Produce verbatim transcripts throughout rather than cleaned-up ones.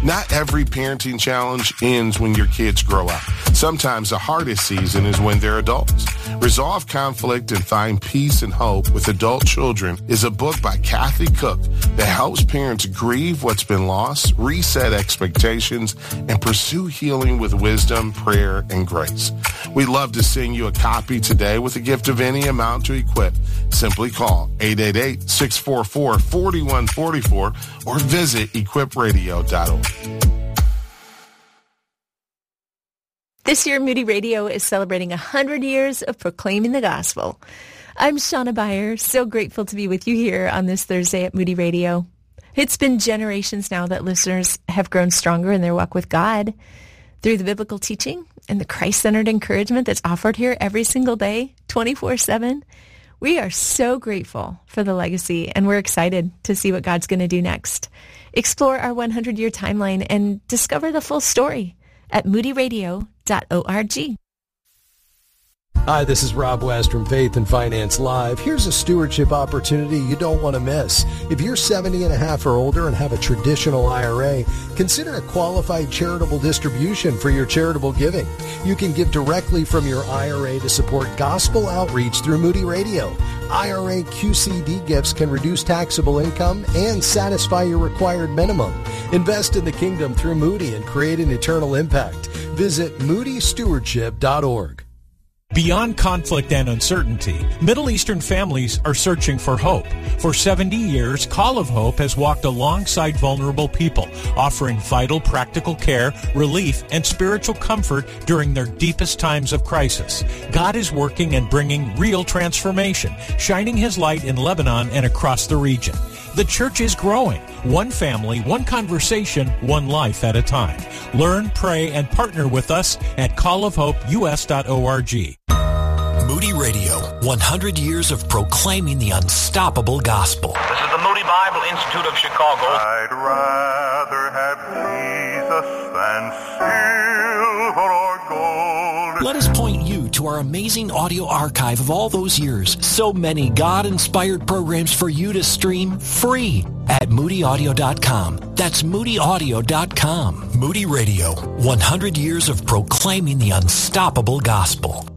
Not every parenting challenge ends when your kids grow up. Sometimes the hardest season is when they're adults. Resolve Conflict and Find Peace and Hope with Adult Children is a book by Kathy Cook that helps parents grieve what's been lost, reset expectations, and pursue healing with wisdom, prayer, and grace. We'd love to send you a copy today with a gift of any amount to equip. Simply call eight eight eight, six four four, four one four four or visit equip radio dot org. This year, Moody Radio is celebrating one hundred years of proclaiming the gospel. I'm Shauna Beyer, so grateful to be with you here on this Thursday at Moody Radio. It's been generations now that listeners have grown stronger in their walk with God through the biblical teaching and the Christ-centered encouragement that's offered here every single day, twenty-four seven. We are so grateful for the legacy, and we're excited to see what God's going to do next. Explore our one hundred year timeline and discover the full story at moody radio dot org. Hi, this is Rob West from Faith and Finance Live. Here's a stewardship opportunity you don't want to miss. If you're seventy and a half or older and have a traditional I R A, consider a qualified charitable distribution for your charitable giving. You can give directly from your I R A to support gospel outreach through Moody Radio. I R A Q C D gifts can reduce taxable income and satisfy your required minimum. Invest in the kingdom through Moody and create an eternal impact. Visit moody stewardship dot org. Beyond conflict and uncertainty, Middle Eastern families are searching for hope. For seventy years, Call of Hope has walked alongside vulnerable people, offering vital practical care, relief, and spiritual comfort during their deepest times of crisis. God is working and bringing real transformation, shining His light in Lebanon and across the region. The church is growing, one family, one conversation, one life at a time. Learn, pray, and partner with us at call of hope u s dot org. Moody Radio, one hundred years of proclaiming the unstoppable gospel. This is the Moody Bible Institute of Chicago. I'd rather have Jesus than silver or gold. Let us point you to our amazing audio archive of all those years. So many God-inspired programs for you to stream free at moody audio dot com. That's moody audio dot com. Moody Radio, one hundred years of proclaiming the unstoppable gospel.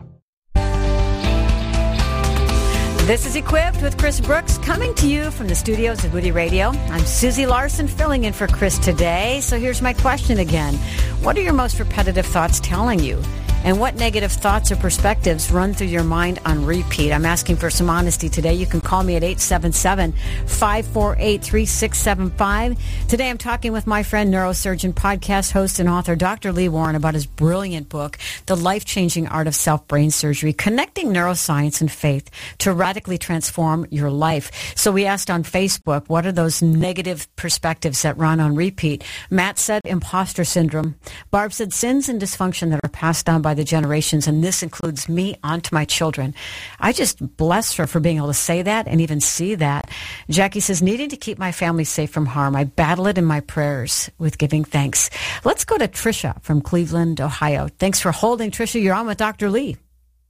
This is Equipped with Chris Brooks, coming to you from the studios of Moody Radio. I'm Susie Larson, filling in for Chris today. So here's my question again. What are your most repetitive thoughts telling you? And what negative thoughts or perspectives run through your mind on repeat? I'm asking for some honesty today. You can call me at eight seven seven, five four eight, three six seven five. Today I'm talking with my friend, neurosurgeon, podcast host, and author Doctor Lee Warren about his brilliant book, The Life-Changing Art of Self-Brain Surgery, Connecting Neuroscience and Faith to Radically Transform Your Life. So we asked on Facebook, what are those negative perspectives that run on repeat? Matt said imposter syndrome. Barb said sins and dysfunction that are passed down by the generations, and this includes me onto my children. I just bless her for being able to say that and even see that. Jackie says, needing to keep my family safe from harm. I battle it in my prayers with giving thanks. Let's go to Tricia from Cleveland, Ohio. Thanks for holding, Tricia. You're on with Doctor Lee.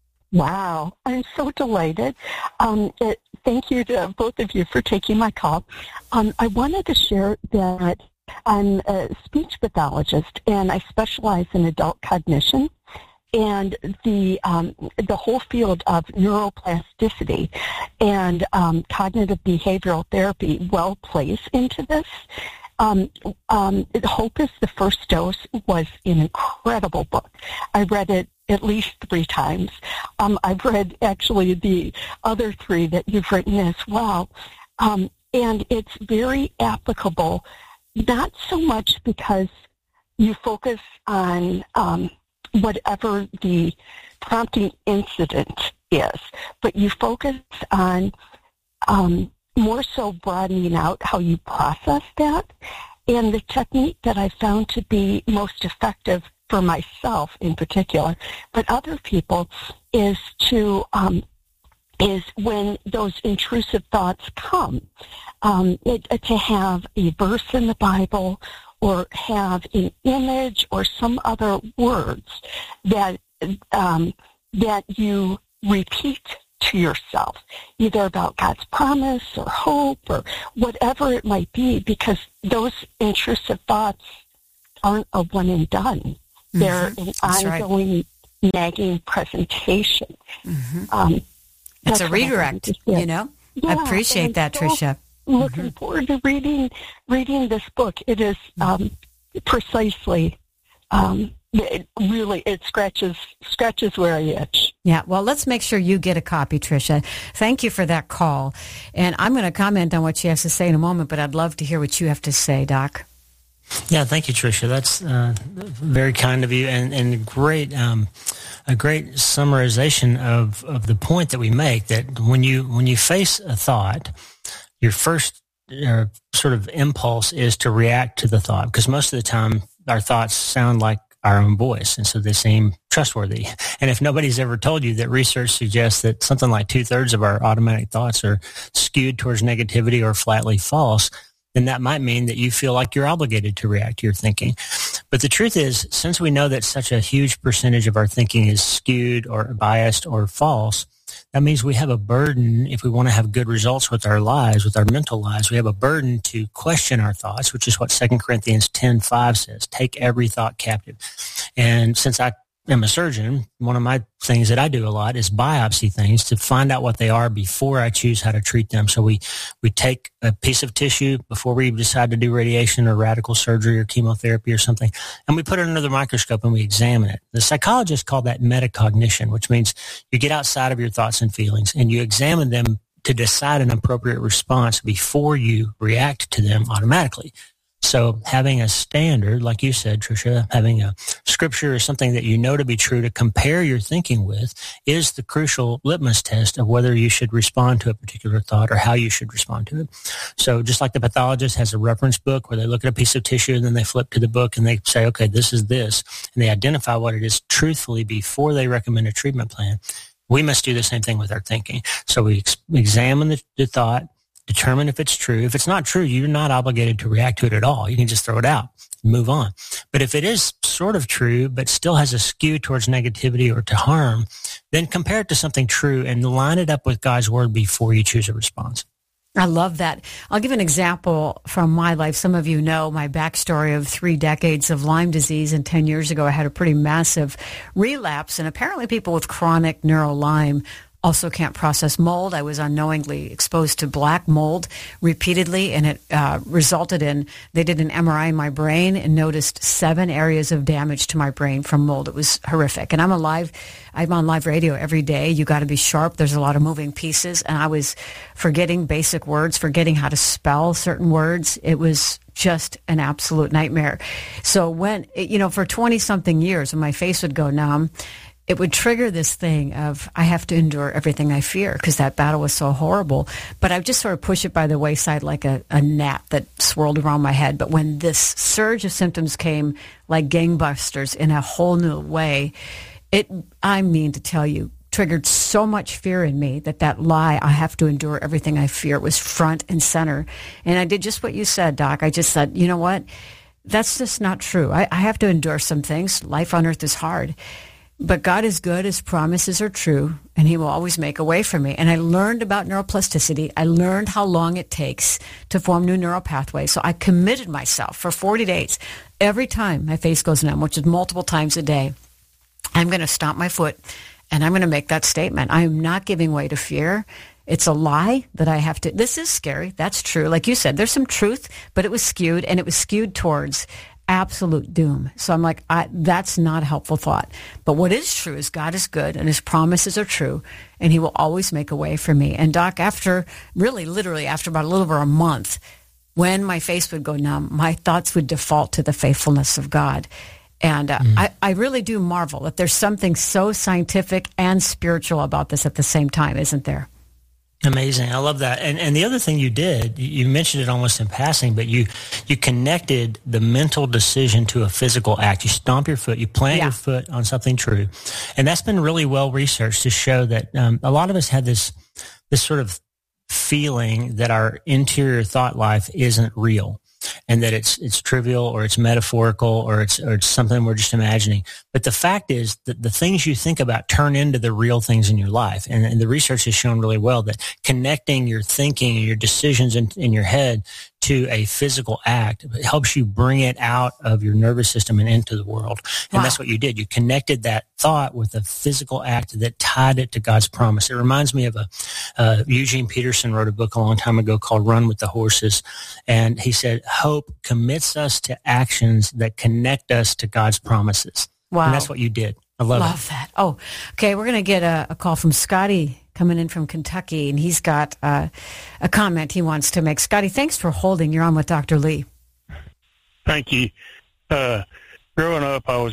Wow, I'm so delighted. Um, it, thank you to both of you for taking my call. Um, I wanted to share that I'm a speech pathologist, and I specialize in adult cognition. And the um, the whole field of neuroplasticity and um, cognitive behavioral therapy well plays into this. Um, um, Hope is the First Dose was an incredible book. I read it at least three times. Um, I've read actually the other three that you've written as well. Um, and it's very applicable, not so much because you focus on um, whatever the prompting incident is, but you focus on um, more so broadening out how you process that. And the technique that I found to be most effective for myself in particular, but other people, is to um, is when those intrusive thoughts come, um, it, to have a verse in the Bible or have an image or some other words that um, that you repeat to yourself, either about God's promise or hope or whatever it might be, because those intrusive thoughts aren't a one and done. They're Mm-hmm. an That's ongoing right. nagging presentation. Mm-hmm. Um, it's a redirect, you know? Yeah, I appreciate that, so Tricia. Looking Mm-hmm. forward to reading reading this book. It is um, precisely, um, it really, it scratches scratches where I itch. Yeah, well, let's make sure you get a copy, Tricia. Thank you for that call. And I'm going to comment on what she has to say in a moment, but I'd love to hear what you have to say, Doc. Yeah, thank you, Tricia. That's uh, very kind of you, and and great, um, a great summarization of, of the point that we make. That when you when you face a thought, your first uh, sort of impulse is to react to the thought, because most of the time our thoughts sound like our own voice, and so they seem trustworthy. And if nobody's ever told you that research suggests that something like two thirds of our automatic thoughts are skewed towards negativity or flatly false, then that might mean that you feel like you're obligated to react to your thinking. But the truth is, since we know that such a huge percentage of our thinking is skewed or biased or false, that means we have a burden, if we want to have good results with our lives, with our mental lives, we have a burden to question our thoughts, which is what Second Corinthians ten five says, take every thought captive. And since I am a surgeon, one of my things that I do a lot is biopsy things to find out what they are before I choose how to treat them. So we, we take a piece of tissue before we decide to do radiation or radical surgery or chemotherapy or something, and we put it under the microscope and we examine it. The psychologists call that metacognition, which means you get outside of your thoughts and feelings and you examine them to decide an appropriate response before you react to them automatically. So having a standard, like you said, Tricia, having a scripture or something that you know to be true to compare your thinking with is the crucial litmus test of whether you should respond to a particular thought or how you should respond to it. So just like the pathologist has a reference book where they look at a piece of tissue and then they flip to the book and they say, okay, this is this, and they identify what it is truthfully before they recommend a treatment plan, we must do the same thing with our thinking. So we ex- examine the, the thought, determine if it's true. If it's not true, you're not obligated to react to it at all. You can just throw it out and move on. But if it is sort of true, but still has a skew towards negativity or to harm, then compare it to something true and line it up with God's word before you choose a response. I love that. I'll give an example from my life. Some of you know my backstory of three decades of Lyme disease, and ten years ago I had a pretty massive relapse, and apparently people with chronic neuro-Lyme also can't process mold. I was unknowingly exposed to black mold repeatedly, and it uh, resulted in, they did an M R I in my brain and noticed seven areas of damage to my brain from mold. It was horrific. And I'm alive. I'm on live radio every day. You got to be sharp. There's a lot of moving pieces. And I was forgetting basic words, forgetting how to spell certain words. It was just an absolute nightmare. So when, you know, for twenty-something years, when my face would go numb, it would trigger this thing of, I have to endure everything I fear, because that battle was so horrible. But I would just sort of push it by the wayside like a, a gnat that swirled around my head. But when this surge of symptoms came like gangbusters in a whole new way, it, I mean to tell you, triggered so much fear in me that that lie, I have to endure everything I fear, was front and center. And I did just what you said, Doc. I just said, you know what? That's just not true. I, I have to endure some things. Life on earth is hard. But God is good, His promises are true, and He will always make a way for me. And I learned about neuroplasticity. I learned how long it takes to form new neural pathways. So I committed myself for forty days. Every time my face goes numb, which is multiple times a day, I'm going to stomp my foot, and I'm going to make that statement. I am not giving way to fear. It's a lie that I have to. This is scary. That's true. Like you said, there's some truth, but it was skewed, and it was skewed towards absolute doom. So I'm like, I, that's not a helpful thought. But what is true is God is good and His promises are true, and He will always make a way for me. And Doc, after, really literally after about a little over a month, when my face would go numb, my thoughts would default to the faithfulness of God. And uh, mm. I, I really do marvel that there's something so scientific and spiritual about this at the same time, isn't there? Amazing. I love that. And and the other thing you did, you mentioned it almost in passing, but you you connected the mental decision to a physical act. You stomp your foot, you plant yeah. your foot on something true. And that's been really well researched to show that um, a lot of us have this this sort of feeling that our interior thought life isn't real. and that it's it's trivial or it's metaphorical or it's or it's something we're just imagining. But the fact is that the things you think about turn into the real things in your life. And, and the research has shown really well that connecting your thinking and your decisions in, in your head to a physical act helps you bring it out of your nervous system and into the world. And wow. That's what you did. You connected that thought with a physical act that tied it to God's promise. It reminds me of a, uh, Eugene Peterson wrote a book a long time ago called Run with the Horses. And he said, hope commits us to actions that connect us to God's promises. Wow. And that's what you did. I love, love it. that. Oh, okay. We're going to get a, a call from Scotty coming in from Kentucky, and he's got uh, a comment he wants to make. Scotty, thanks for holding. You're on with Doctor Lee. Thank you. Uh, growing up, I was